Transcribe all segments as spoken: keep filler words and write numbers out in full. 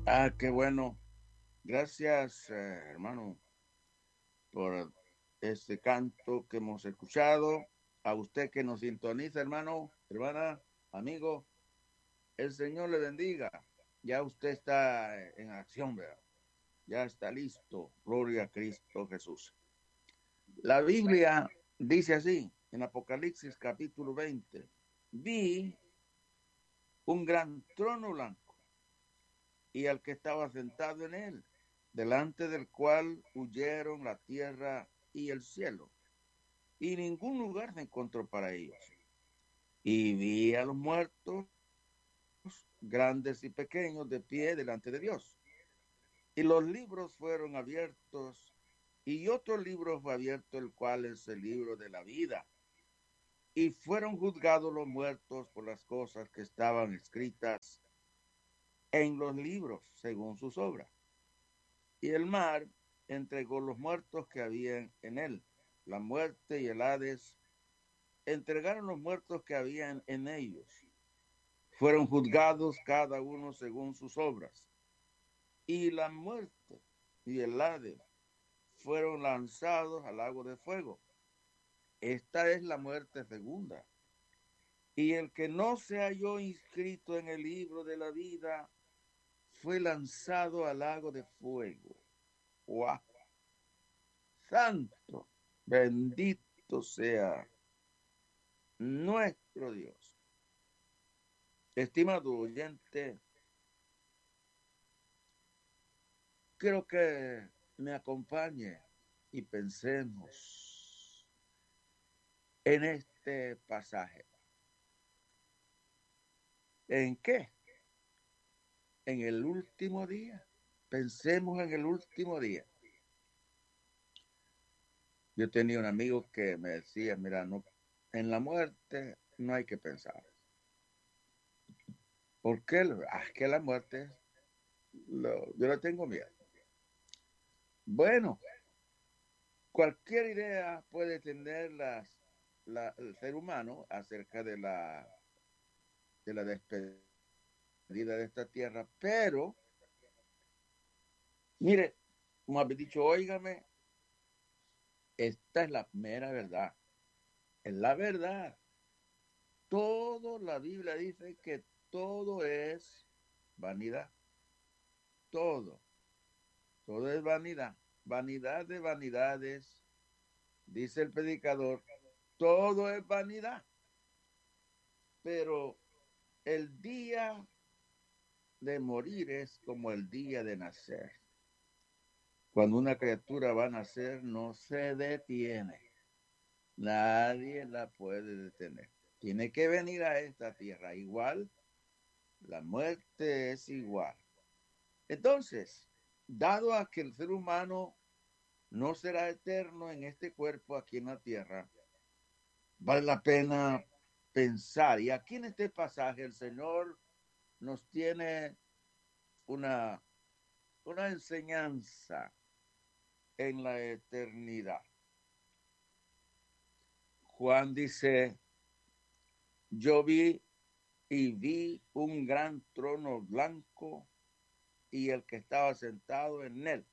Ah, qué bueno. Gracias, eh, hermano, por este canto que hemos escuchado. A usted que nos sintoniza, hermano, hermana, amigo, el Señor le bendiga. Ya usted está en acción, ¿verdad? Ya está listo. Gloria a Cristo Jesús. La Biblia dice así, en Apocalipsis capítulo veinte, vi un gran trono blanco y al que estaba sentado en él, delante del cual huyeron la tierra y el cielo, y ningún lugar se encontró para ellos. Y vi a los muertos, grandes y pequeños, de pie delante de Dios. Y los libros fueron abiertos, y otro libro fue abierto, el cual es el libro de la vida. Y fueron juzgados los muertos por las cosas que estaban escritas en los libros, según sus obras. Y el mar entregó los muertos que habían en él. La muerte y el Hades entregaron los muertos que habían en ellos. Fueron juzgados cada uno según sus obras. Y la muerte y el Hades fueron lanzados al lago de fuego. Esta es la muerte segunda. Y el que no se halló inscrito en el libro de la vida fue lanzado al lago de fuego. ¡Wow! Santo, bendito sea nuestro Dios. Estimado oyente, quiero que me acompañe y pensemos en este pasaje. ¿En qué? En el último día. Pensemos en el último día. Yo tenía un amigo que me decía, mira, no, en la muerte no hay que pensar. ¿Por qué? Ah, es que la muerte, lo, yo le tengo miedo. Bueno, cualquier idea puede tener las, la, el ser humano acerca de la, de la despedida de esta tierra, pero, mire, como habéis dicho, óigame, esta es la mera verdad, es la verdad. Todo, la Biblia dice que todo es vanidad, todo, todo es vanidad, vanidad de vanidades, dice el predicador, todo es vanidad, pero el día de morir es como el día de nacer. Cuando una criatura va a nacer, no se detiene. Nadie la puede detener. Tiene que venir a esta tierra. Igual, la muerte es igual. Entonces, dado a que el ser humano no será eterno en este cuerpo aquí en la tierra, vale la pena pensar. Y aquí en este pasaje el Señor nos tiene una, una enseñanza en la eternidad. Juan dice, yo vi y vi un gran trono blanco y el que estaba sentado en él.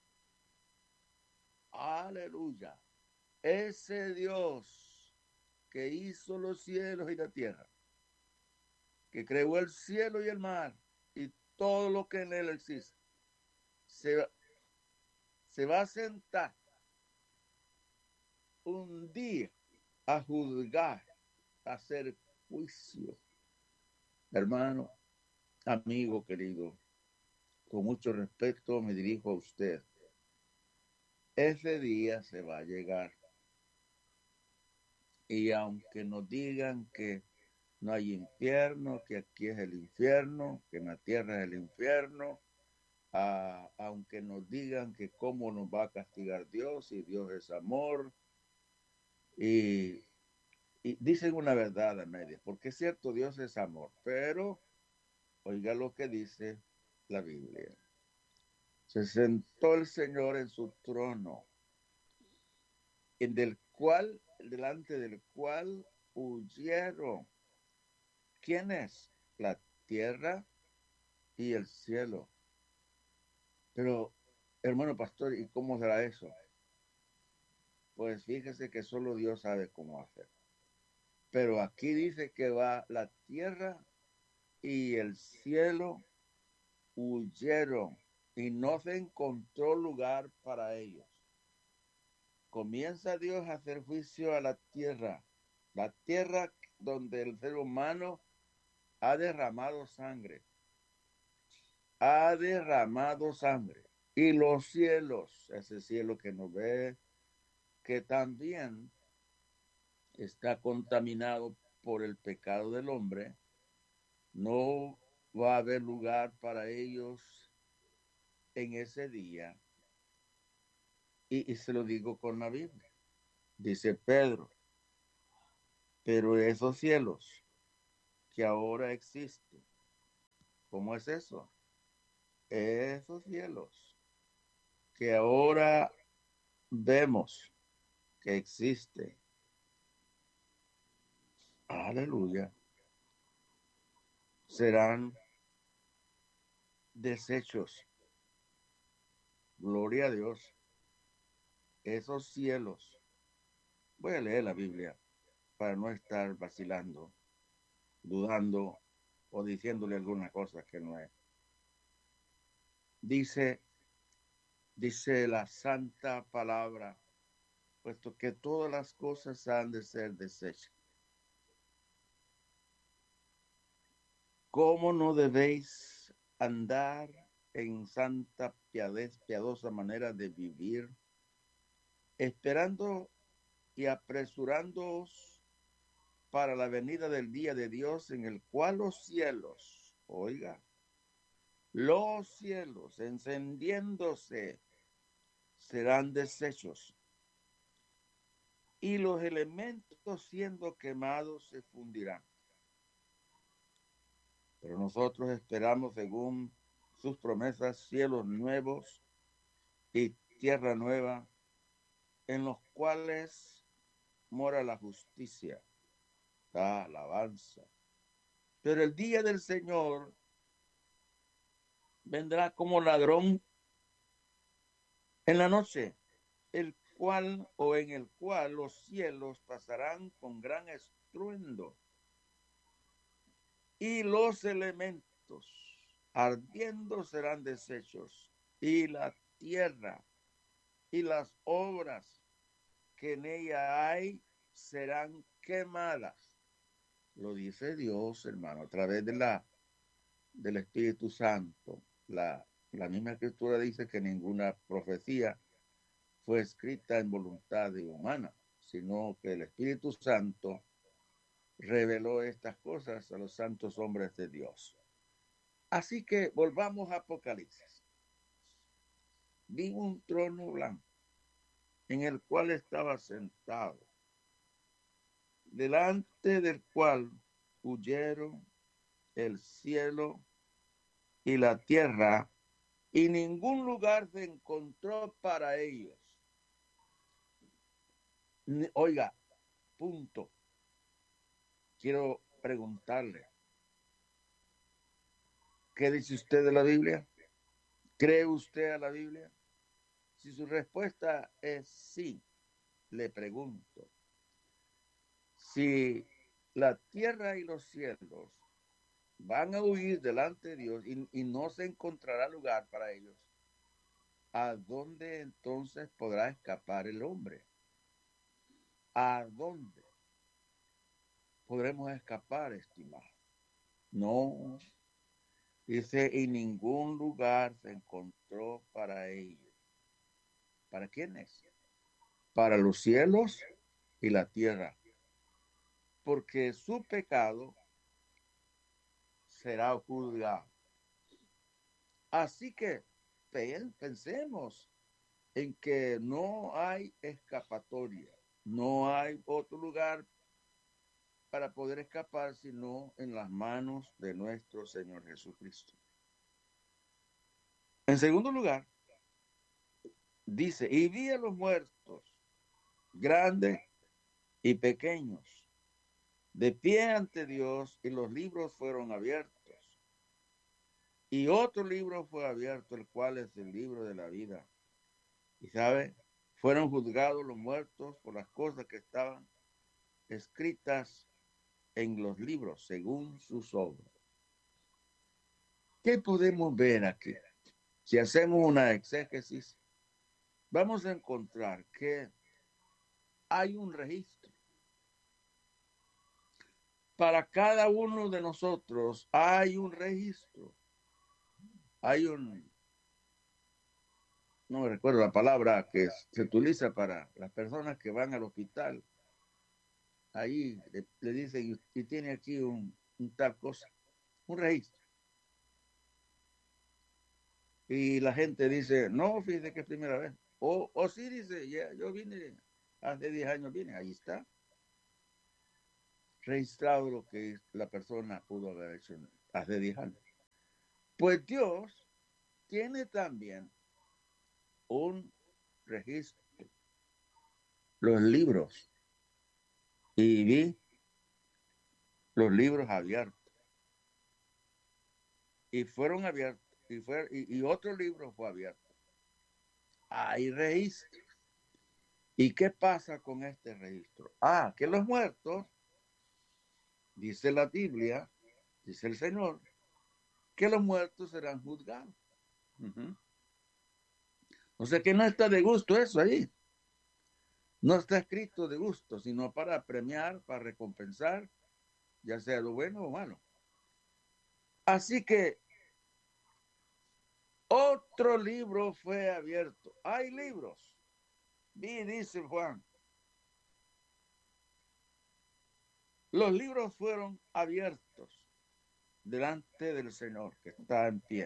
Aleluya. Ese Dios que hizo los cielos y la tierra, que creó el cielo y el mar y todo lo que en él existe, se, se va a sentar un día a juzgar, a hacer juicio. Hermano, amigo querido, con mucho respeto me dirijo a usted. Ese día se va a llegar. Y aunque nos digan que no hay infierno, que aquí es el infierno, que en la tierra es el infierno, uh, aunque nos digan que cómo nos va a castigar Dios y Dios es amor, y, y dicen una verdad a medias, porque es cierto, Dios es amor, pero oiga lo que dice la Biblia. Se sentó el Señor en su trono, en del cual, delante del cual huyeron. ¿Quién es? La tierra y el cielo. Pero, hermano pastor, ¿y cómo será eso? Pues fíjese que solo Dios sabe cómo hacer. Pero aquí dice que va la tierra y el cielo huyeron y no se encontró lugar para ellos. Comienza Dios a hacer juicio a la tierra, la tierra donde el ser humano ha derramado sangre, ha derramado sangre. Y los cielos, ese cielo que nos ve, que también está contaminado por el pecado del hombre, no va a haber lugar para ellos en ese día. Y, y se lo digo con la Biblia. Dice Pedro, pero esos cielos que ahora existen, ¿cómo es eso? Esos cielos que ahora vemos que existen, aleluya, serán deshechos. Gloria a Dios. Esos cielos, voy a leer la Biblia para no estar vacilando, dudando o diciéndole alguna cosa que no es. Dice, dice la santa palabra, puesto que todas las cosas han de ser deshechas. ¿Cómo no debéis andar en santa piadez, piadosa manera de vivir, esperando y apresurándoos para la venida del día de Dios, en el cual los cielos, oiga, los cielos encendiéndose serán deshechos y los elementos siendo quemados se fundirán? Pero nosotros esperamos, según sus promesas, cielos nuevos y tierra nueva, en los cuales mora la justicia, la alabanza. Pero el día del Señor vendrá como ladrón en la noche, el cual o en el cual los cielos pasarán con gran estruendo y los elementos ardiendo serán deshechos y la tierra y las obras que en ella hay serán quemadas. Lo dice Dios, hermano, a través de la, del Espíritu Santo. La, la misma Escritura dice que ninguna profecía fue escrita en voluntad de humana, sino que el Espíritu Santo reveló estas cosas a los santos hombres de Dios. Así que volvamos a Apocalipsis. Vi un trono blanco en el cual estaba sentado, delante del cual huyeron el cielo y la tierra, y ningún lugar se encontró para ellos. Oiga, punto. Quiero preguntarle, ¿qué dice usted de la Biblia? ¿Cree usted a la Biblia? Si su respuesta es sí, le pregunto, si la tierra y los cielos van a huir delante de Dios y, y no se encontrará lugar para ellos, ¿a dónde entonces podrá escapar el hombre? ¿A dónde podremos escapar, estimado? No, dice, y ningún lugar se encontró para ellos. ¿Para quiénes? Para los cielos y la tierra, porque su pecado será juzgado. Así que pensemos en que no hay escapatoria, no hay otro lugar para poder escapar sino en las manos de nuestro Señor Jesucristo. En segundo lugar, dice, y vi a los muertos, grandes y pequeños, de pie ante Dios, y los libros fueron abiertos. Y otro libro fue abierto, el cual es el libro de la vida. Y sabe, fueron juzgados los muertos por las cosas que estaban escritas en los libros, según sus obras. ¿Qué podemos ver aquí? Si hacemos una exégesis, vamos a encontrar que hay un registro. Para cada uno de nosotros hay un registro. Hay un, no me recuerdo la palabra que se utiliza para las personas que van al hospital. Ahí le, le dicen, y tiene aquí un, un tal cosa, un registro. Y la gente dice, no, fíjese que es primera vez. O, o sí dice, yeah, yo vine, hace diez años vine, ahí está. Registrado lo que la persona pudo haber hecho hace diez años. Pues Dios tiene también un registro, los libros, y vi los libros abiertos. Y fueron abiertos, y, fue, y, y otro libro fue abierto. Hay registro. ¿Y qué pasa con este registro? Ah, que los muertos, dice la Biblia, dice el Señor, que los muertos serán juzgados. Uh-huh. O sea que no está de gusto eso ahí. No está escrito de gusto, sino para premiar, para recompensar, ya sea lo bueno o malo. Así que otro libro fue abierto. Hay libros. Vi, dice Juan. Los libros fueron abiertos delante del Señor que está en pie.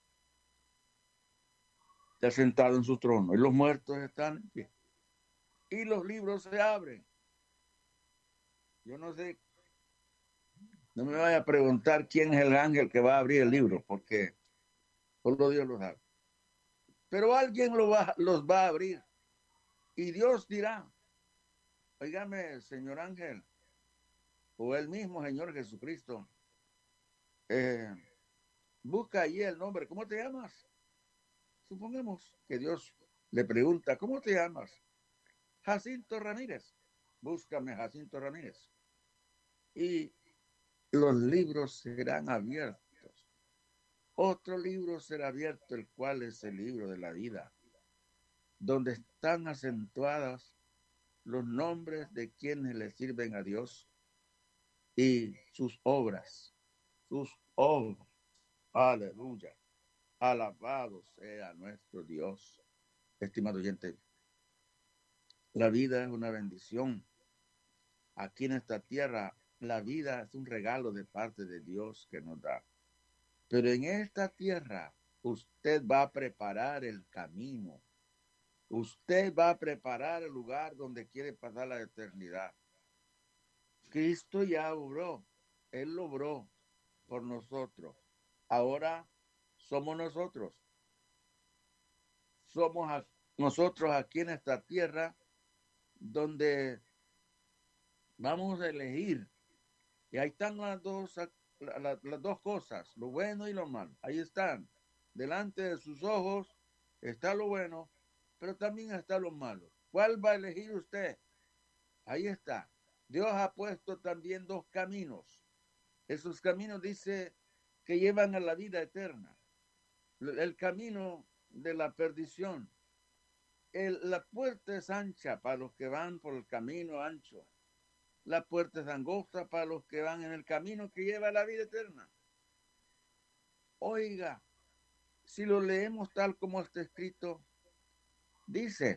Está sentado en su trono y los muertos están en pie. Y los libros se abren. Yo no sé, no me vaya a preguntar quién es el ángel que va a abrir el libro, porque solo Dios lo sabe. Pero alguien lo va, los va a abrir. Y Dios dirá, oígame, señor ángel, o el mismo Señor Jesucristo, eh, busca allí el nombre, ¿cómo te llamas? Supongamos que Dios le pregunta, ¿cómo te llamas? Jacinto Ramírez. Búscame Jacinto Ramírez. Y los libros serán abiertos. Otro libro será abierto, el cual es el libro de la vida, donde están acentuadas los nombres de quienes le sirven a Dios y sus obras, sus obras. Aleluya. Alabado sea nuestro Dios. Estimado oyente, la vida es una bendición. Aquí en esta tierra, la vida es un regalo de parte de Dios que nos da. Pero en esta tierra, usted va a preparar el camino. Usted va a preparar el lugar donde quiere pasar la eternidad. Cristo ya obró. Él lo obró por nosotros. Ahora somos nosotros. Somos a, nosotros aquí en esta tierra donde vamos a elegir. Y ahí están las dos, la, la, las dos cosas, lo bueno y lo malo. Ahí están. Delante de sus ojos está lo bueno, pero también está lo malo. ¿Cuál va a elegir usted? Ahí está. Dios ha puesto también dos caminos. Esos caminos dice que llevan a la vida eterna. El camino de la perdición. El, la puerta es ancha para los que van por el camino ancho. La puerta es angosta para los que van en el camino que lleva a la vida eterna. Oiga, si lo leemos tal como está escrito, dice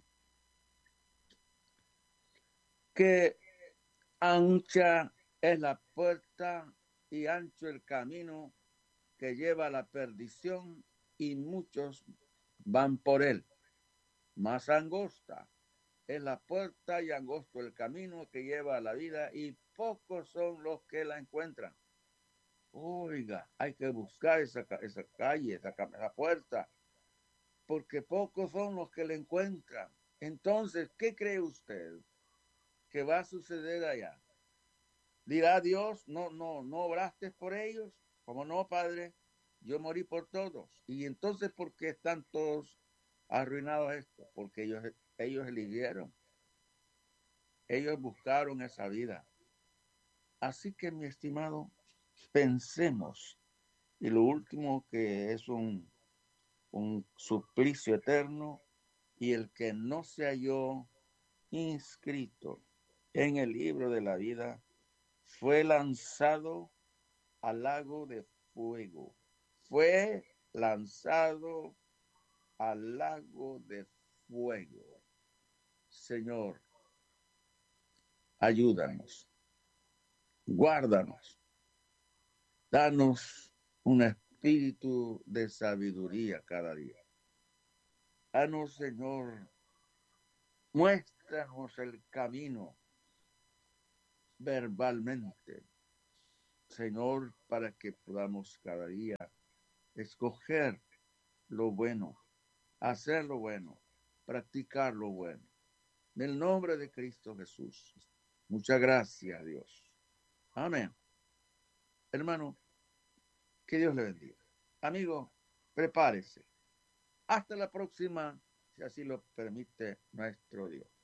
que ancha es la puerta y ancho el camino que lleva a la perdición y muchos van por él. Más angosta es la puerta y angosto el camino que lleva a la vida y pocos son los que la encuentran. Oiga, hay que buscar esa, esa calle, esa, esa puerta, porque pocos son los que la encuentran. Entonces, ¿qué cree usted que va a suceder allá? Dirá Dios, no, no, no obraste por ellos. ¿Cómo no, Padre? yo morí por todos. Y entonces, ¿por qué están todos arruinados esto? Porque ellos, ellos eligieron, ellos buscaron esa vida. Así que, mi estimado, pensemos. Y lo último, que es un, un suplicio eterno, y el que no se halló inscrito en el libro de la vida fue lanzado al lago de fuego. Fue lanzado al lago de fuego. Señor, ayúdanos, guárdanos, danos un espíritu de sabiduría cada día. Danos, Señor, muéstranos el camino verbalmente, Señor, para que podamos cada día escoger lo bueno, hacer lo bueno, practicar lo bueno. En el nombre de Cristo Jesús. Muchas gracias, Dios. Amén. Hermano, que Dios le bendiga. Amigo, prepárese. Hasta la próxima, si así lo permite nuestro Dios.